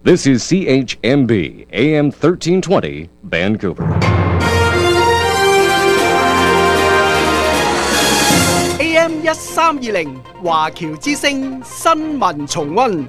This is CHMB AM 1320 Vancouver. AM 1320華僑之聲新聞重溫。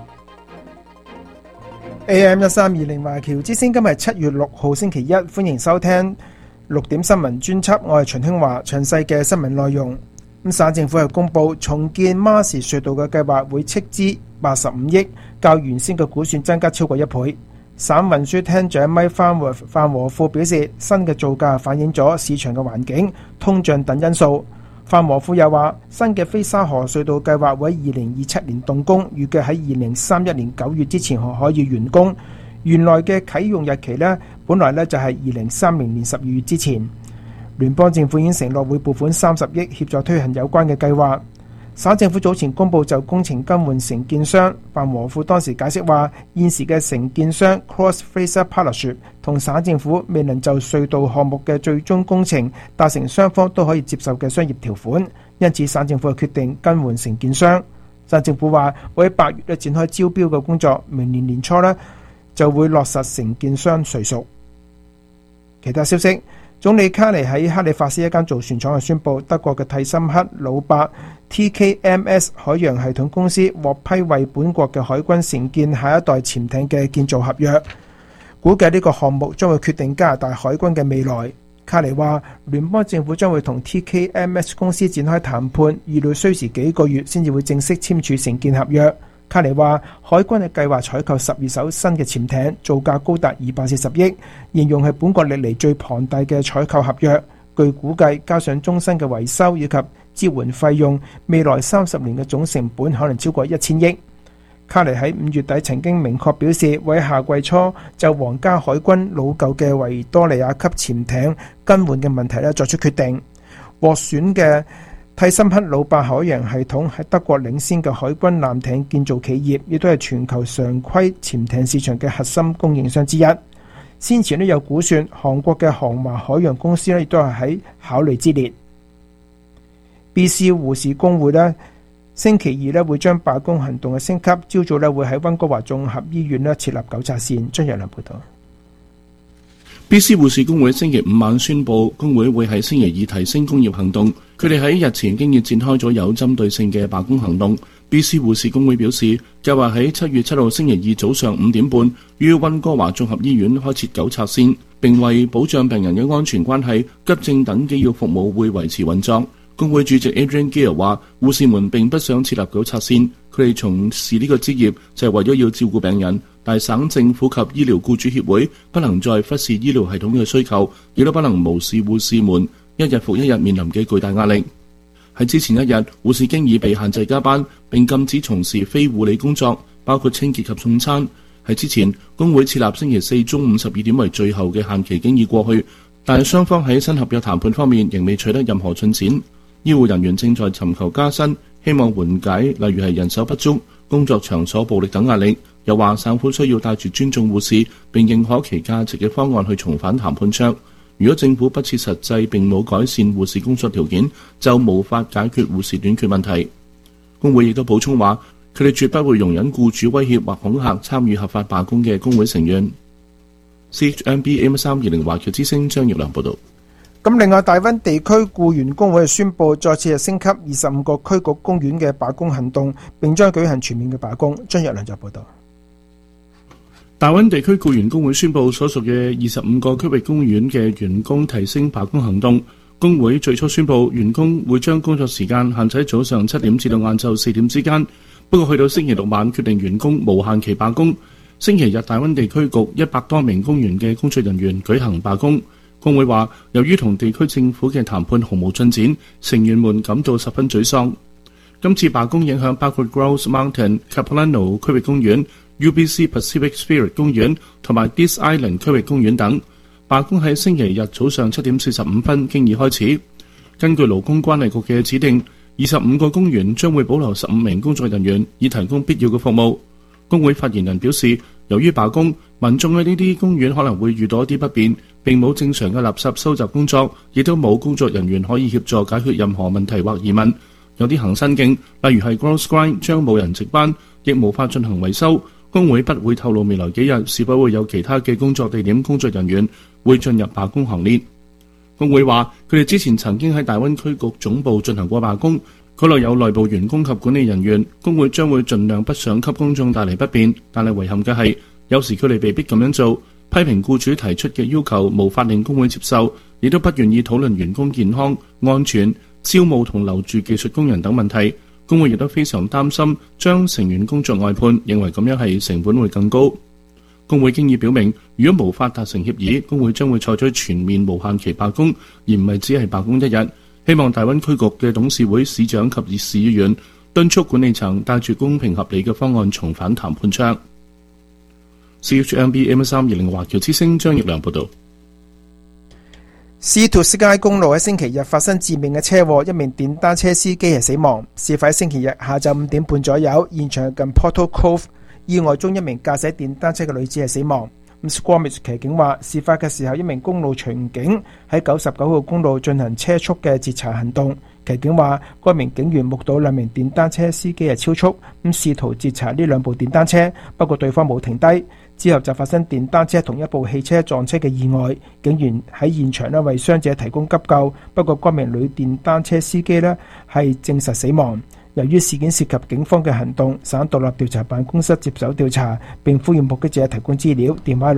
AM 1320華僑之聲今日7月6號星期一，歡迎收聽6點新聞專輯，我係秦興華。詳細嘅新聞內容，省政府係公布重建馬士隧道嘅計劃會斥資85億，較原先嘅估算增加超過1倍。省運輸廳長米范和富表示，新嘅造價反映咗市場嘅環境、通脹等因素。范和富又話，新嘅菲沙河隧道計劃會喺2027年動工，預計喺2031年9月之前可以完工。原來嘅啟用日期呢，本來呢就係2030年12月之前。聯邦政府已經承諾會撥款30億協助推行有關嘅計劃。省政府早前公布就工程更換承建商，范和富當時解釋話，現時嘅承建商 Cross Fraser Partnership 同省政府未能就隧道項目嘅最終工程達成雙方都可以接受嘅商業條款，因此省政府決定更換承建商。省政府話會喺8月展開招標嘅工作，明年年初就會落實承建商誰屬。其他消息，總理卡尼喺克里法斯一間造船廠宣布，德國嘅蒂森克魯伯 TKMS 海洋系統公司獲批為本國嘅海軍承建下一代潛艇嘅建造合約，估計呢個項目將會決定加拿大海軍嘅未來。卡尼話，聯邦政府將會同 TKMS 公司展開談判，預料需時幾個月先至會正式簽署承建合約。卡尼話，海軍嘅計劃採購12艘新嘅潛艇，造價高達240億，形容係本國歷嚟最龐大嘅採購合約。據估計，加上終身嘅維修以及支援費用，未來30年嘅總成本可能超過1000億。卡尼喺5月底曾經明確表示，會喺夏季初就皇家海軍老舊嘅維多利亞級潛艇更換嘅問題作出決定。獲選嘅蒂森克魯伯海洋系統係德國領先嘅海軍艦艇建造企業，亦都係全球常規潛艇市場嘅核心供應商之一。先前有估算，韓國嘅航華海洋公司亦都係喺考慮之列。BC 護士工會星期二會將罷工行動嘅升級，朝早會喺溫哥華綜合醫院設立糾察線。張若良報道。 BC 護士工會星期5晚宣布，工會會喺星期2提升工業行動。佢哋喺日前經已展開咗有針對性嘅罷工行動。BC 護士工會表示，計劃喺7月7號星期2早上5點半於溫哥華綜合醫院開設糾察線，並為保障病人嘅安全關係，急症等機要服務會維持運作。工會主席 Adrian Gill 話，護士們並不想設立糾察線，佢哋從事呢個職業就係為咗要照顧病人，但省政府及醫療僱主協會不能再忽視醫療系統嘅需求，亦都不能無視護士們一日復一日面臨嘅巨大壓力。喺之前一日，護士經已被限制加班，並禁止從事非護理工作，包括清潔及送餐。喺之前，工會設立星期4中午12點為最後嘅限期經已過去，但係雙方喺新合約談判方面仍未取得任何進展。醫護人員正在尋求加薪，希望緩解例如係人手不足、工作場所暴力等壓力。又話省府需要帶住尊重護士並認可其價值嘅方案去重返談判桌。如果政府不切實際並冇改善護士工作條件，就無法解決護士短缺問題。工會亦都補充話，佢哋絕不會容忍僱主威脅或恐嚇參與合法罷工嘅工會成員。CHMB AM320華僑之聲張玉良報道。 咁另外，大溫地區僱員工會宣布再次升級25個區局公園嘅罷工行動，並將舉行全面嘅罷工。張若良就報道。 大溫地區僱員工會宣布，所屬嘅25個區域公園嘅員工提升罷工行動。工會最初宣布，員工會將工作時間限制喺早上7點至到晏晝4點之間。不過去到星期6晚，決定員工無限期罷工。星期日，大溫地區局100多名公園嘅工作人員舉行罷工。工會話，由於同地區政府嘅談判毫無進展，成員們感到十分沮喪。今次罷工影響包括 Grouse Mountain、Capilano 區域公園、UBC Pacific Spirit 公園同埋 Dease Island 區域公園等。罷工喺星期日早上7點45分經已開始。根據勞工關係局嘅指定，25個公園將會保留15名工作人員，以提供必要嘅服務。工會發言人表示，由於罷工，民眾喺呢啲公園可能會遇到一啲不便，並冇正常嘅垃圾收集工作，亦都冇工作人員可以協助解決任何問題或疑問。有啲行新徑，例如係 Grouse Grind 將冇人值班，亦無法進行維修。 工會不會透露未來幾日是否會有其他嘅工作地點工作人員會進入罷工行列。工會話，佢哋之前曾經喺大灣區局總部進行過罷工，嗰度有內部員工及管理人員，工會將會盡量不想給公眾帶嚟不便，但係遺憾嘅係，有時佢哋被逼咁樣做，批評僱主提出嘅要求無法令工會接受，亦都不願意討論員工健康、安全、招募同留住技術工人等問題。工會亦都非常擔心將成員工作外判，認為咁樣係成本會更高。工會經已表明，如果無法達成協議，工會將會採取全面無限期罷工，而唔係只係罷工一日。希望大灣區局嘅董事會、市長及市議員敦促管理層帶住公平合理嘅方案重返談判桌。CHMB AM320華僑之聲張奕良報導。 斯圖斯街公路喺星期日發生致命嘅車禍，一名電單車司機係死亡。事發喺星期日下晝5點半左右，現場近 Portal Cove， 意外中一名駕駛電單車嘅女子係死亡。Squamish 騎警話，事發嘅時候，一名公路巡警喺99號公路進行車速嘅截查行動。騎警話，該名警員目睹兩名電單車司機係超速，試圖截查呢兩部電單車，不過對方冇停低。之後就發生電單車同一部汽車撞車嘅意外，警員喺現場為傷者提供急救，不過該名女電單車司機係證實死亡。由於事件涉及警方嘅行動，省獨立調查辦公室接手調查，並呼籲目擊者提供資料，電話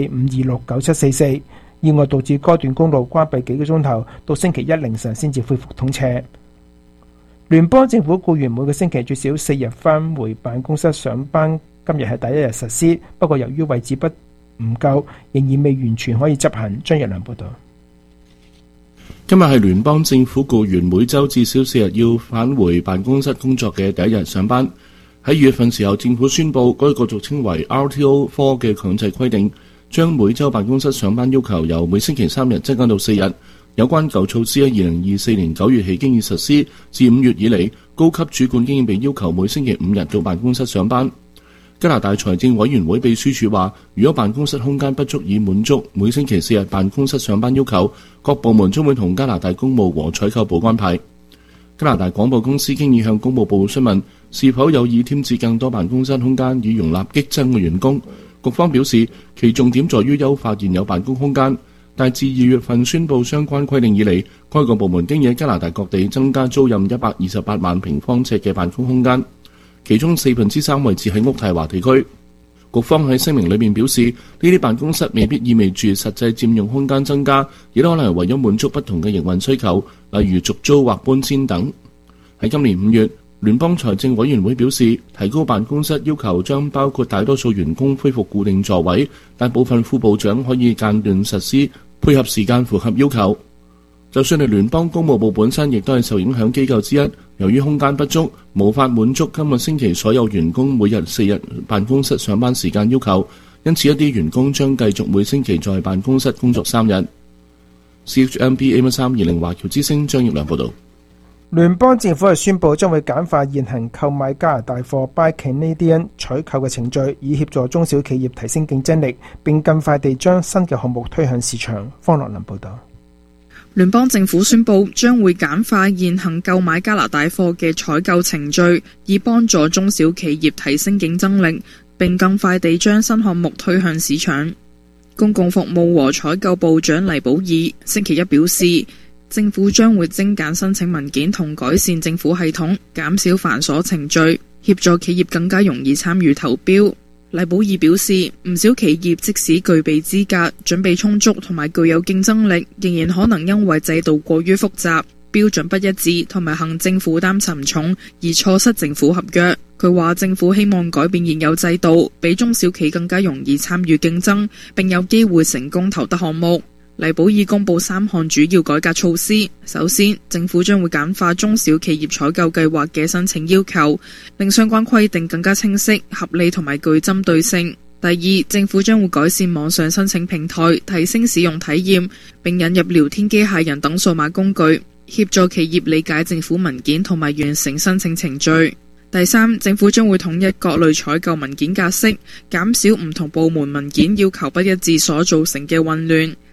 604-526-9744。意外導致該段公路關閉幾個鐘頭，到星期一凌晨先至恢復通車。聯邦政府僱員每個星期最少4日返回辦公室上班，今日係第一日實施，不過由於位置唔夠，仍然未完全可以執行。張日良報道。 今日係聯邦政府僱員每週至少4日要返回辦公室工作嘅第一日上班。喺2月份時候，政府宣布該個俗稱為 RTO4 嘅強制規定，將每週辦公室上班要求由每星期3日增加到4日。有關舊措施喺2024年9月起經已實施，自5月以嚟，高級主管經已被要求每星期5日到辦公室上班。加拿大財政委員會秘書處話，如果辦公室空間不足以滿足每星期4日辦公室上班要求，各部門將會同加拿大公務和採購部安排。加拿大廣播公司經已向公務部詢問，是否有意添置更多辦公室空間以容納激增嘅員工。局方表示，其重點在於優化現有辦公空間，但自2月份宣布相關規定以嚟，該個部門經已加拿大各地增加租賃128萬平方尺嘅辦公空間，其中3/4位置喺渥太華地區。局方喺聲明裏面表示，呢啲辦公室未必意味住實際佔用空間增加，亦都可能係為咗滿足不同嘅營運需求，例如續租或搬遷等。喺今年5月，聯邦財政委員會表示，提高辦公室要求將包括大多數員工恢復固定座位，但部分副部長可以間斷實施，配合時間符合要求。就算係聯邦公務部本身亦都係受影響機構之一，由於空間不足，無法滿足今個星期所有員工每日4日辦公室上班時間要求，因此一啲員工將繼續每星期在辦公室工作3日。CHMB AM320華僑之聲張奕良報導。 聯邦政府係宣布將會簡化現行購買加拿大貨 Buy Canadian 採購嘅程序，以協助中小企業提升競爭力，並更快地將新嘅項目推向市場。方樂林報導。 聯邦政府宣布將會簡化現行購買加拿大貨嘅採購程序，以幫助中小企業提升競爭力，並更快地將新項目推向市場。公共服務和採購部長黎寶爾星期一表示，政府將會精簡申請文件同改善政府系統，減少繁瑣程序，協助企業更加容易參與投標。黎寶爾表示，唔少企業即使具備資格、準備充足同埋具有競爭力，仍然可能因為制度過於複雜、標準不一致同埋行政負擔沉重而錯失政府合約。佢話政府希望改變現有制度，俾中小企更加容易參與競爭，並有機會成功投得項目。黎寶爾公布3項主要改革措施。首先，政府將會簡化中小企業採購計劃嘅申請要求，令相關規定更加清晰、合理同埋具針對性。第二，政府將會改善網上申請平台，提升使用體驗，並引入聊天機械人等數碼工具，協助企業理解政府文件同埋完成申請程序。第三，政府將會統一各類採購文件格式，減少唔同部門文件要求不一致所造成嘅混亂。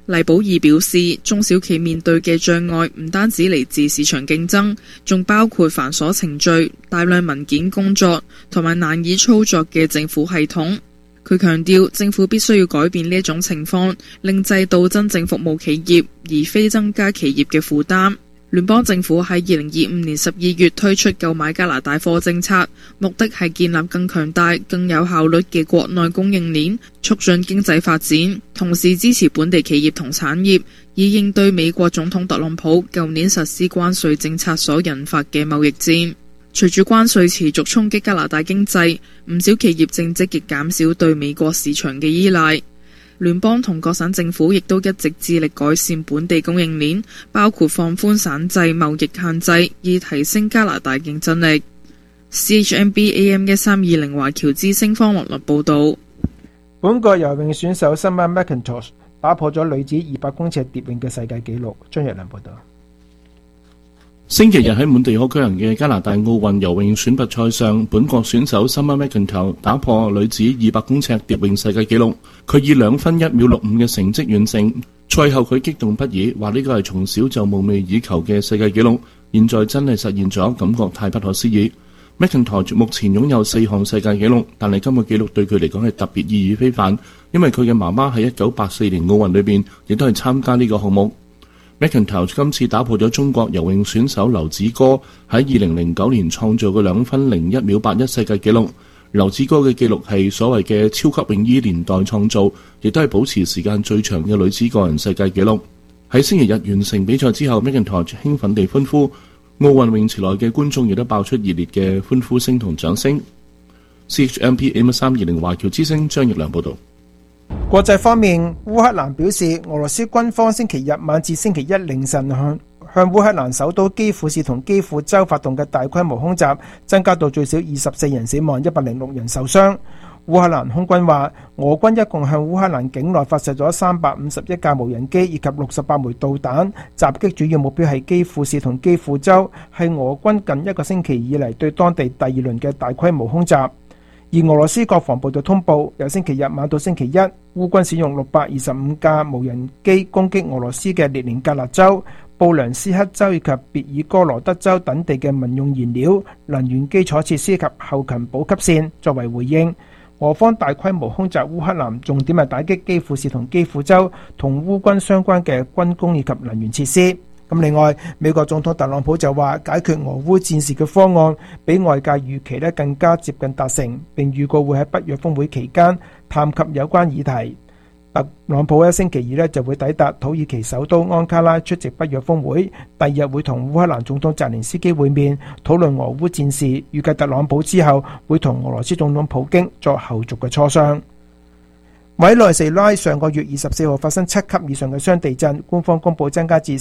黎寶儀表示，中小企面對嘅障礙唔單止嚟自市場競爭，仲包括繁瑣程序、大量文件工作同埋難以操作嘅政府系統。佢強調，政府必須要改變呢一種情況，令制度真正服務企業，而非增加企業嘅負擔。聯邦政府喺2025年12月推出購買加拿大貨政策，目的係建立更強大、更有效率嘅國內供應鏈，促進經濟發展，同時支持本地企業同產業，以應對美國總統特朗普舊年實施關稅政策所引發嘅貿易戰。隨住關稅持續衝擊加拿大經濟，唔少企業正積極減少對美國市場嘅依賴。聯邦同各省政府亦都一直致力改善本地供應鏈，包括放寬省制貿易限制，以提升加拿大競爭力。CHMB AM 1320華僑之聲方樂樂報導。 本國游泳選手Summer McIntosh 打破咗女子200公尺蝶泳嘅世界紀錄。張若良報導。 星期日喺滿地可舉行嘅加拿大奧運游泳選拔賽上，本國選手 Summer McIntosh 打破女子200公尺蝶泳世界紀錄，佢以2分1秒65嘅成績完成。賽後佢激動不已，話呢個係從小就夢寐以求嘅世界紀錄，現在真係實現咗，感覺太不可思議。McIntosh 目前擁有4項世界紀錄，但係今個紀錄對佢嚟講係特別意義非凡，因為佢嘅媽媽喺1984年奧運裏邊亦都係參加呢個項目。McIntosh 今次打破咗中國游泳選手劉子歌喺2009年創造嘅2分01秒81世界紀錄。劉子歌嘅紀錄係所謂嘅超級泳衣年代創造，亦都係保持時間最長嘅女子個人世界紀錄。喺星期日完成比賽之後，McIntosh 興奮地歡呼，奧運泳池內嘅觀眾亦都爆出熱烈嘅歡呼聲同掌聲。CHMP AM1320華僑之聲張奕良報導。 國際方面，烏克蘭表示，俄羅斯軍方星期日晚至星期一凌晨向烏克蘭首都基輔市同基輔州發動嘅大規模空襲，增加到最少24人死亡，106人受傷。烏克蘭空軍話，俄軍一共向烏克蘭境內發射咗351架無人機以及68枚導彈，襲擊主要目標係基輔市同基輔州，係俄軍近1個星期以嚟對當地第2輪嘅大規模空襲。而俄羅斯國防部就通報，由星期日晚到星期一，烏軍使用625架無人機攻擊俄羅斯嘅列寧格勒州、布良斯克州以及別爾哥羅德州等地嘅民用燃料、能源基礎設施及後勤補給線。作為回應，俄方大規模空襲烏克蘭，重點係打擊基輔市同基輔州同烏軍相關嘅軍工以及能源設施。咁另外，美國總統特朗普就話，解決俄烏戰事嘅方案比外界預期更加接近達成，並預告會喺北約峰會期間談及有關議題。特朗普喺星期二就會抵達土耳其首都安卡拉出席北約峰會，第二日會同烏克蘭總統澤連斯基會面，討論俄烏戰事。預計特朗普之後會同俄羅斯總統普京作後續嘅磋商。委內瑞拉上個月24號發生7級以上嘅雙地震，官方公布增加至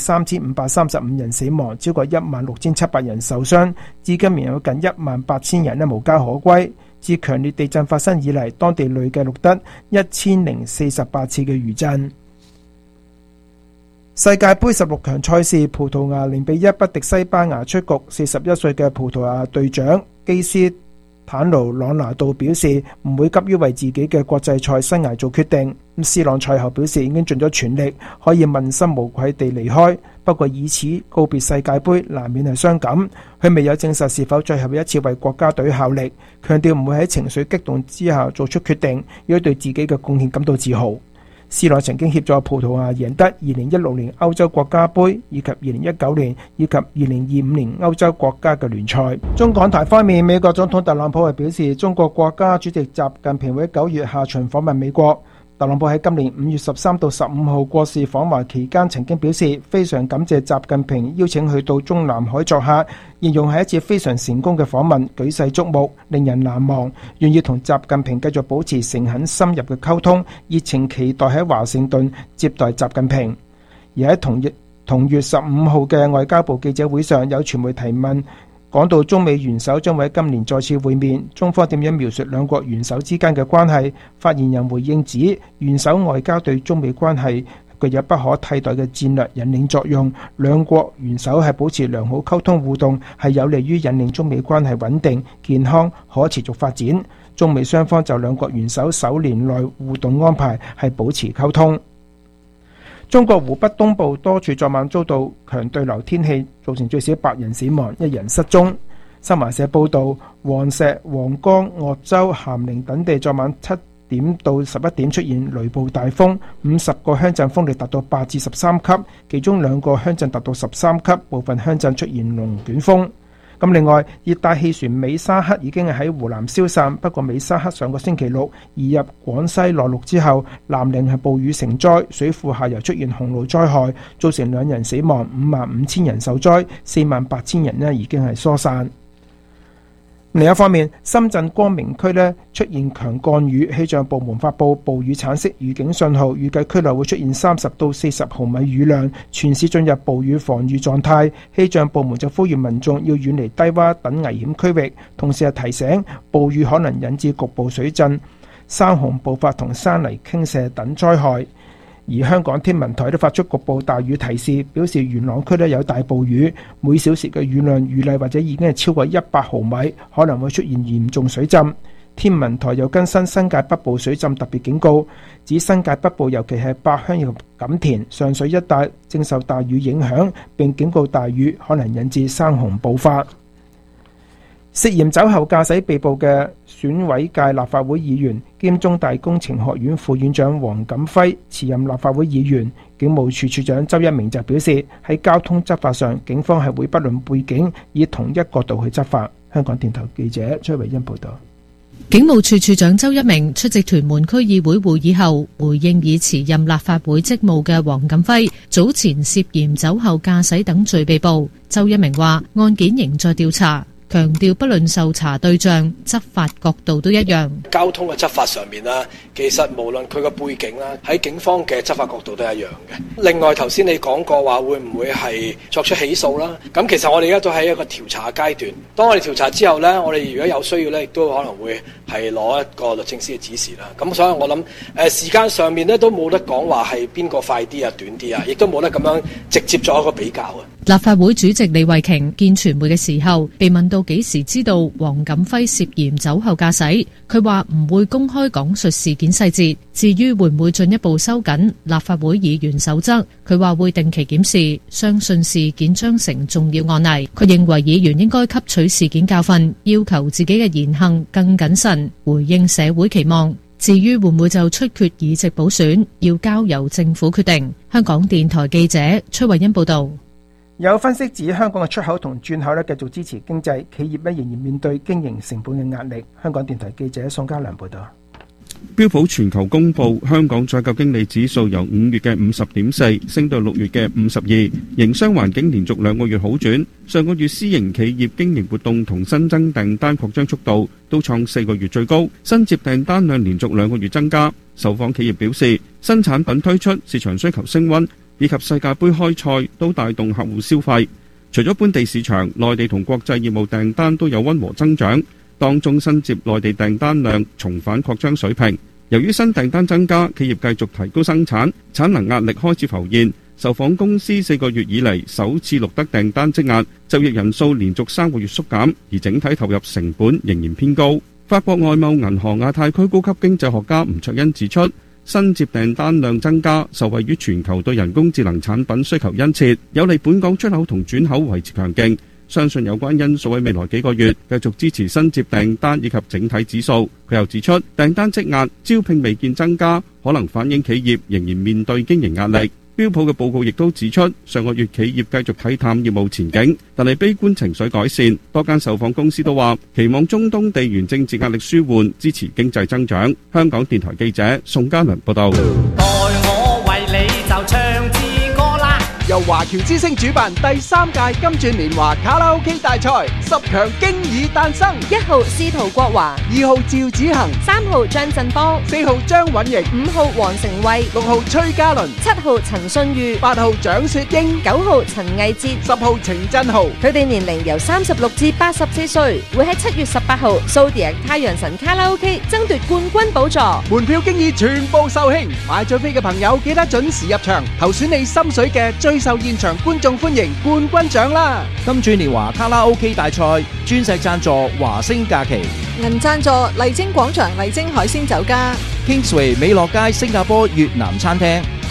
3535人死亡，超過16700人受傷，至今仍有近18000人無家可歸。自強烈地震發生以嚟，當地累計錄得1048次嘅餘震。世界盃16強賽事，葡萄牙0-1不敵西班牙出局。41歲嘅葡萄牙隊長基斯坦奴·朗拿度表示唔會急於為自己嘅國際賽生涯做決定。斯朗賽後表示已經盡咗全力，可以問心無愧地離開，不過以此告別世界盃難免係傷感。佢未有證實是否最後一次為國家隊效力，強調唔會喺情緒激動之下做出決定，要對自己嘅貢獻感到自豪。斯朗曾經協助葡萄牙贏得2016年歐洲國家盃，以及2019年以及2025年歐洲國家嘅聯賽。中港台方面，美國總統特朗普係表示，中國國家主席習近平會喺9月下旬訪問美國。特朗普喺今年5月13到15號國事訪華期間曾經表示，非常感謝習近平邀請去到中南海作客，形容係一次非常成功嘅訪問，舉世矚目，令人難忘，願意同習近平繼續保持誠懇深入嘅溝通，熱情期待喺華盛頓接待習近平。而喺同月15號嘅外交部記者會上，有傳媒提問，講到中美元首將會喺今年再次會面，中方點樣描述兩國元首之間嘅關係？發言人回應指，元首外交對中美關係具有不可替代嘅戰略引領作用，兩國元首係保持良好溝通互動，係有利於引領中美關係穩定、健康、可持續發展。中美雙方就兩國元首首年內互動安排係保持溝通。 中國湖北東部多處昨晚遭到強對流天氣，造成最少8人死亡，1人失蹤。新華社報道，黃石、黃岡、鄂州、咸寧等地昨晚7點到11點出現雷暴大風，50個鄉鎮風力達到8至13級，其中2個鄉鎮達到13級，部分鄉鎮出現龍捲風。咁另外，熱帶氣旋美沙克已經喺湖南消散，不過美沙克上個星期6移入廣西內陸之後，南寧係暴雨成災，水庫下游出現洪澇災害，造成2人死亡，55,000人受災，48,000人已經係疏散。另一方面，深圳光明區出現強降雨，氣象部門發布暴雨橙色預警信號，預計區內會出現30到40毫米雨量，全市進入暴雨防禦狀態。氣象部門就呼籲民眾要遠離低洼等危險區域，同時提醒暴雨可能引致局部水浸、山洪暴發同山泥傾瀉等災害。而香港天文台都發出局部大雨提示，表示元朗區有大暴雨，每小時嘅雨量預例或者已經係超過100毫米，可能會出現嚴重水浸。天文台又更新新界北部水浸特別警告，指新界北部尤其係八鄉及錦田、上水一帶正受大雨影響，並警告大雨可能引致山洪暴發。涉嫌酒後駕駛被捕嘅選委界立法會議員兼中大工程學院副院長黃錦輝辭任立法會議員。警務處處長周一鳴就表示，喺交通執法上，警方係會不論背景，以同一角度去執法。香港電台記者崔慧欣報道。 警務處處長周一鳴出席屯門區議會會議後，回應已辭任立法會職務嘅黃錦輝早前涉嫌酒後駕駛等罪被捕。周一鳴話，案件仍在調查，強調不論受查對象、執法角度都一樣。 交通嘅執法上面啦，其實無論佢個背景啦，喺警方嘅執法角度都係一樣嘅。另外頭先你講過話會唔會係作出起訴啦？咁其實我哋而家都喺一個調查階段。當我哋調查之後呢，我哋如果有需要呢，亦都可能會係攞一個律政司嘅指示啦。咁所以我諗時間上面呢，都冇得講話係邊個快啲啊、短啲啊，亦都冇得咁樣直接作一個比較啊。 立法會主席李慧瓊見傳媒嘅時候，被問到幾時知道黃錦輝涉嫌酒後駕駛，佢話唔會公開講述事件細節。至於會唔會進一步收緊立法會議員守則，佢話會定期檢視，相信事件將成重要案例。佢認為議員應該吸取事件教訓，要求自己嘅言行更謹慎，回應社會期望。至於會唔會就出缺議席補選，要交由政府決定。香港電台記者崔慧欣報道。 有分析指香港嘅出口同轉口繼續支持經濟，企業仍然面對經營成本嘅壓力。香港電台記者宋家良報道。 標普全球公布香港採購經理指數由5月嘅 50.4 升到6月嘅 52， 營商環境連續2個月好轉。上個月私營企業經營活動同新增訂單擴張速度都創4個月最高，新接訂單量連續2個月增加。受訪企業表示，新產品推出、市場需求升溫以及世界盃開賽都帶動客戶消費。除咗本地市場，內地同國際業務訂單都有溫和增長，當中新接內地訂單量重返擴張水平。由於新訂單增加，企業繼續提高生產，產能壓力開始浮現。受訪公司4個月以嚟首次錄得訂單積壓，就業人數連續3個月縮減，而整體投入成本仍然偏高。法國外貿銀行亞太區高級經濟學家吳卓恩指出，新接訂單量增加，受惠於全球對人工智能產品需求殷切，有利本港出口同轉口維持強勁。相信有關因素喺未來幾個月繼續支持新接訂單以及整體指數。佢又指出，訂單積壓、招聘未見增加，可能反映企業仍然面對經營壓力。標普嘅報告亦都指出，上個月企業繼續睇淡業務前景，但係悲觀情緒改善。多間受訪公司都話期望中東地緣政治壓力舒緩，支持經濟增長。香港電台記者宋嘉倫報道。 代我為你就唱支歌啦！ 由華僑之聲主辦第3屆金鑽年華卡拉 OK 大賽，10強經已誕生。 1號司徒國華 ，2號趙子恒 ，3號張振邦 ，4號張允瑩 ，5號黃成慧 ，6號崔嘉倫 ，7號陳信裕 ，8號蔣雪英 ，9號陳毅哲 ，10號程振豪。 佢哋年齡由36至84歲，會喺7月18號Zodiac太陽神卡拉 OK 爭奪冠軍寶座。 門票經已全部售罄，買咗飛嘅朋友記得準時入場，投選你心水嘅最受現場觀眾歡迎冠軍獎啦！ 金鑽年華卡拉 OK 大賽鑽石贊助華星假期， 銀贊助麗晶廣場麗晶海鮮酒家， Kingsway 美樂街新加坡越南餐廳，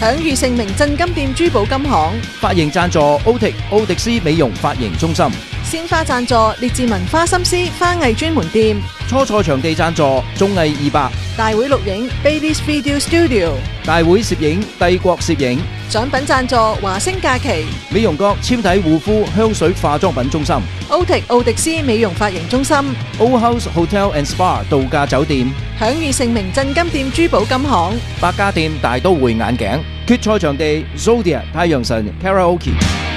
享譽盛名鎮金店珠寶金行。 髮型贊助奧迪斯美容髮型中心。 鮮花贊助列治文花心思花藝專門店。 初賽場地贊助綜藝200。 大會錄影 Baby's Video Studio。 大會攝影帝國攝影。 獎品贊助華星假期。 美容閣纖體護膚香水化妝品中心。 奧迪斯美容髮型中心。 Old House Hotel and Spa 度假酒店。 享譽盛名鎮金店珠寶金行。 百家店大都會眼鏡。決賽場地 Zodiac 太陽神 Karaoke。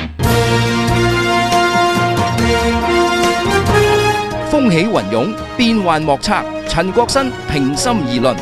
風起雲湧，變幻莫測。陳國新平心而論。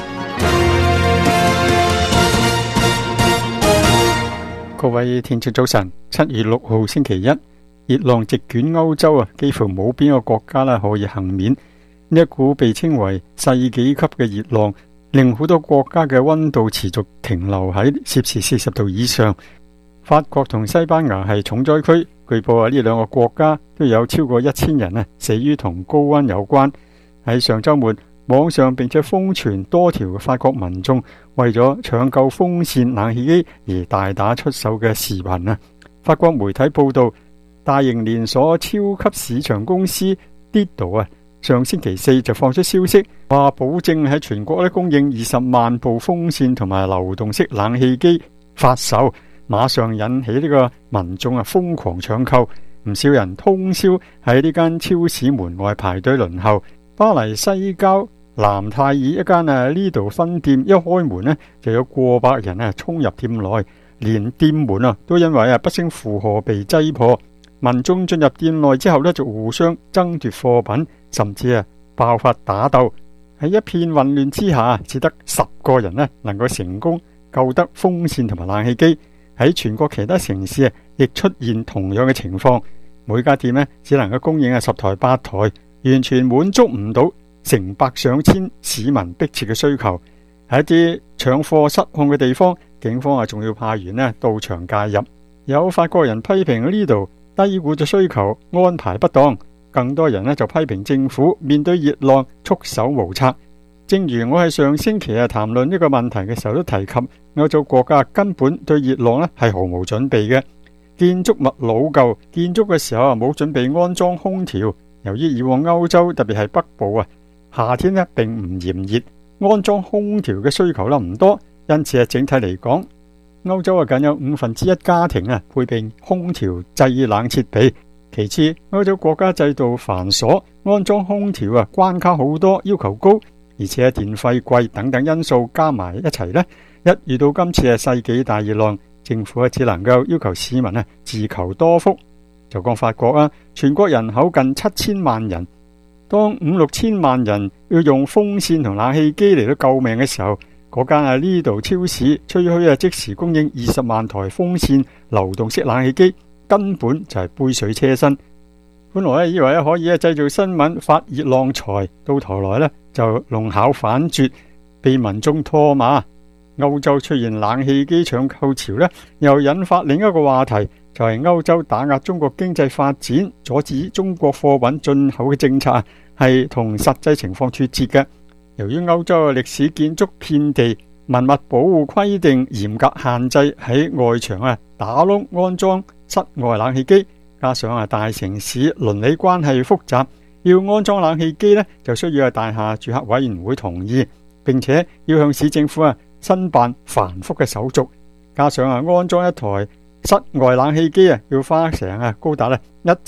各位聽眾早晨，7月6號星期一，熱浪席捲歐洲啊，幾乎冇邊個國家可以幸免。呢一股被稱為世紀級嘅熱浪，令好多國家嘅溫度持續停留喺攝氏40度以上。法國同西班牙係重災區，據報呢兩個國家都有超過1000人死於同高溫有關。喺上周末，網上並且瘋傳多條法國民眾為咗搶救風扇冷氣機而大打出手嘅視頻。法國媒體報道，大型連鎖超級市場公司 Lidl 上星期4就放出消息，話保證喺全國供應20萬部風扇同埋流動式冷氣機發售，馬上引起呢個民眾瘋狂搶購，唔少人通宵喺呢間超市門外排隊輪候。巴黎西郊南泰爾一間Lidl分店一開門就有過百人衝入店內，連店門都因為不勝負荷被擠破。民眾進入店內之後就互相爭奪貨品，甚至爆發打鬥。喺一片混亂之下，只得10個人能夠成功救得風扇同埋冷氣機。喺全國其他城市亦出現同樣嘅情況，每家店只能夠供應10台8台，完全滿足唔到成百上千市民迫切嘅需求。喺一啲搶貨失控嘅地方，警方仲要派員到場介入。有法國人批評呢度低估咗需求，安排不當。更多人就批評政府面對熱浪束手無策。正如我喺上星期談論呢個問題嘅時候都提及，歐洲國家根本對熱浪係毫無準備嘅。建築物老舊，建築嘅時候冇準備安裝空調。由於以往歐洲特別係北部夏天並唔炎熱，安裝空調嘅需求唔多，因此整體嚟講，歐洲僅有1/5家庭配備空調製冷設備。其次，歐洲國家制度繁瑣，安裝空調關卡好多，要求高，而且電費貴等等因素加埋一齊一遇到今次世紀大熱浪，政府只能夠要求市民自求多福。就講法國全國人口近7000萬人，當5-6千萬人要用風扇同冷氣機嚟到救命嘅時候，嗰間Lidl超市吹噓即時供應20萬台風扇流動式冷氣機，根本就係杯水車薪。本來以為可以製造新聞發熱浪財，到頭來就弄巧反拙，被民眾唾罵。歐洲出現冷氣機搶購潮又引發另一個話題，就係歐洲打壓中國經濟發展，阻止中國貨品進口嘅政策係同實際情況脫節嘅。由於歐洲嘅歷史建築遍地，文物保護規定嚴格限制喺外牆打窿安裝室外冷氣機，加上大城市鄰里關係複雜，要安裝冷氣機就需要大廈住客委員會同意，並且要向市政府申辦繁複嘅手續。加上安裝一台室外冷氣機要花成高達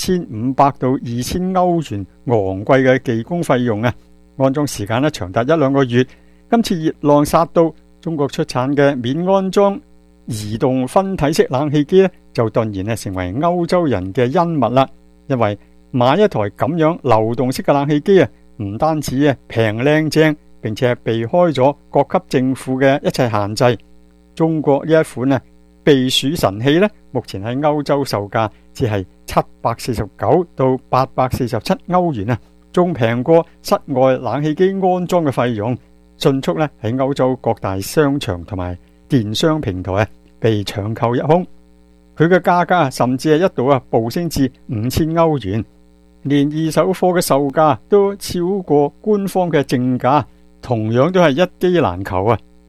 1500到2000歐元昂貴嘅技工費用安裝時間長達1-2個月。今次熱浪殺到，中國出產嘅免安裝移動分體式冷氣機就頓然成為歐洲人嘅恩物啦。因為買一台咁樣流動式嘅冷氣機唔單止平靚正，並且避開咗各級政府嘅一切限制。中國呢一款避暑神器目前喺歐洲售價只係749到847歐元仲平過室外冷氣機安裝嘅費用，迅速喺歐洲各大商場同埋電商平台被搶購一空。佢嘅價格甚至一度暴升至5000歐元，連二手貨嘅售價都超過官方嘅正價，同樣都係一機難求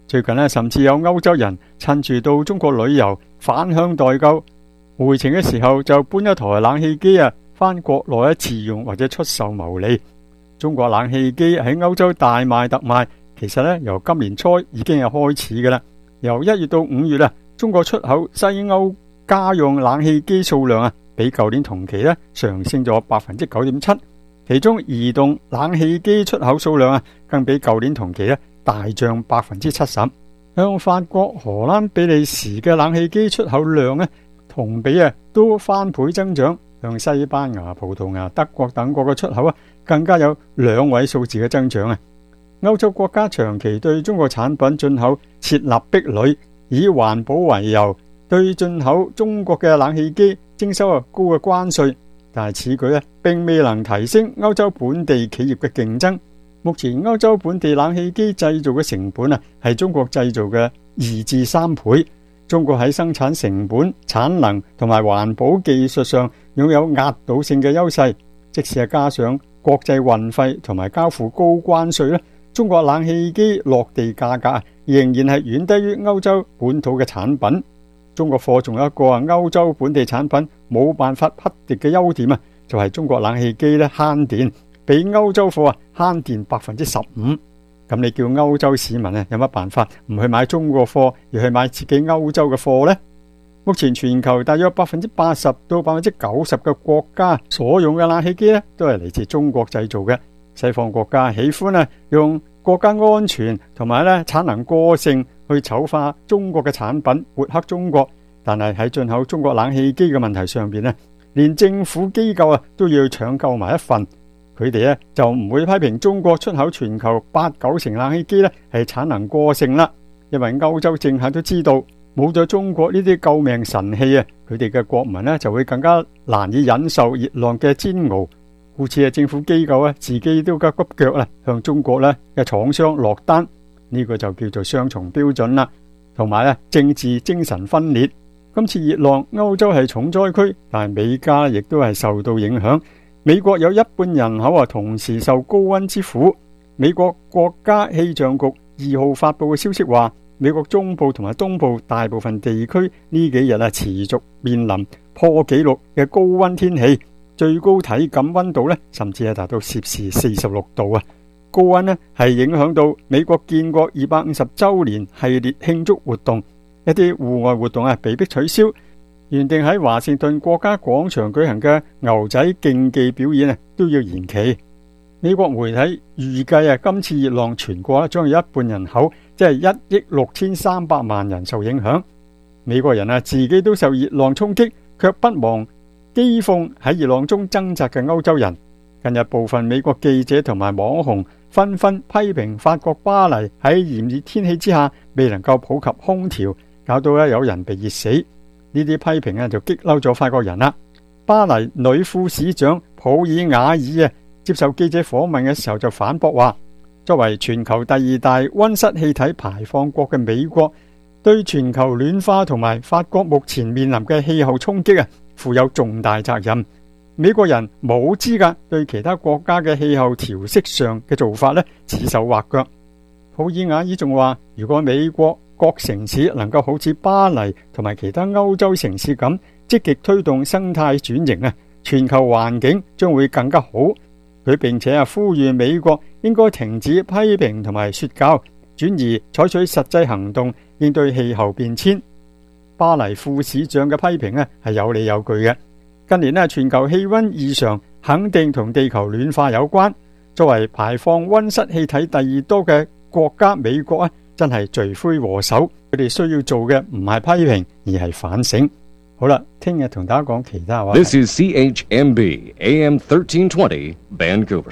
最近呢，甚至有歐洲人趁住到中國旅遊返鄉代購，回程嘅時候就搬一台冷氣機返國內自用或者出售牟利。中國冷氣機喺歐洲大賣特賣，其實呢，由今年初已經係開始嘅啦。由1月到5月中國出口西歐家用冷氣機數量比舊年同期上升咗 9.7%， 其中移動冷氣機出口數量更比舊年同期大漲 70%。向法國、荷蘭、比利時嘅冷氣機出口量同比都翻倍增長，向西班牙、葡萄牙、德國等國嘅出口更加有2位數字嘅增長。歐洲國家長期對中國產品進口設立壁壘，以環保為由，對進口中國嘅冷氣機徵收高嘅關稅，但係此舉並未能提升歐洲本地企業嘅競爭。目前歐洲本地冷氣機製造嘅成本係中國製造嘅2至3倍。中國喺生產成本、產能同埋環保技術上擁有壓倒性嘅優勢，即使加上國際運費同埋交付高關稅，中國冷氣機落地價格仍然係遠低於歐洲本土嘅產品。中國貨仲有一個歐洲本地產品冇辦法匹敵嘅優點就係中國冷氣機慳電，比歐洲貨慳電 15%。咁你叫歐洲市民有乜辦法唔去買中國貨，而去買自己歐洲嘅貨呢？目前全球大約 80% 到 90% 嘅國家所用嘅冷氣機都係嚟自中國製造嘅。西方國家喜歡用國家安全同埋產能過剩去醜化中國嘅產品，抹黑中國。但係喺進口中國冷氣機嘅問題上邊連政府機構都要搶購埋一份。佢哋就唔會批評中國出口全球8-9成冷氣機係產能過剩啦，因為歐洲政客都知道冇咗中國呢啲救命神器佢哋嘅國民就會更加難以忍受熱浪嘅煎熬。故此政府機構自己都急腳向中國嘅廠商落單，呢個就叫做雙重標準啦，同埋政治精神分裂。今次熱浪歐洲係重災區，但係美加亦都係受到影響。美國有1半人口同時受高溫之苦。美國國家氣象局2號發佈嘅消息話，美國中部同埋東部大部分地區呢幾日持續面臨破紀錄嘅高溫天氣，最高體感溫度甚至係達到攝氏46度。高溫係影響到美國建國250週年系列慶祝活動，一啲戶外活動被迫取消。原定喺華盛頓國家廣場舉行嘅牛仔競技表演都要延期。美國媒體預計今次熱浪全國將有1半人口，即係1億6300萬人受影響。美國人自己都受熱浪衝擊，卻不忘譏諷喺熱浪中掙扎嘅歐洲人。近日部分美國記者同埋網紅紛紛批評法國巴黎喺炎熱天氣之下未能夠普及空調，搞到有人被熱死。呢啲批評就激嬲咗法國人啦。巴黎女副市長普爾瓦爾接受記者訪問嘅時候就反駁話，作為全球第2大溫室氣體排放國嘅美國，對全球暖化同埋法國目前面臨嘅氣候衝擊負有重大責任。美國人冇資格對其他國家嘅氣候調適上嘅做法指手畫腳。普爾瓦爾仲話，如果美國各城市能夠好似巴黎同埋其他歐洲城市咁積極推動生態轉型全球環境將會更加好。佢並且呼籲美國應該停止批評同埋說教，轉而採取實際行動應對氣候變遷。巴黎副市長嘅批評係有理有據嘅。近年全球氣溫異常肯定同地球暖化有關。作為排放溫室氣體第2多嘅國家，美國真係罪魁禍首。佢哋需要做嘅唔係批評，而係反省。好啦，聽日同大家講其他話題。 This is CHMB AM 1320 Vancouver。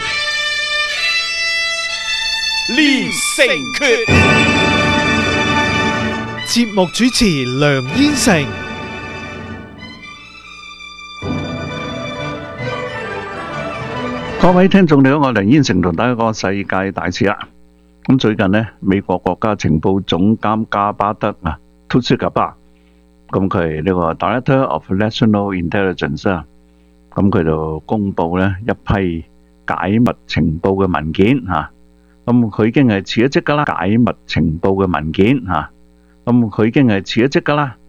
連城訣，節目主持梁燕成。 各位聽眾你好，我梁燕成同大家講世界大事啦。咁最近呢，美國國家情報總監加巴德突斯格巴，咁佢係呢個 Director of National Intelligence 啊，咁佢就公布呢一批解密情報嘅文件嚇， 咁佢已經係辭咗職噶啦，解密情報嘅文件嚇。咁佢已經係辭咗職噶啦。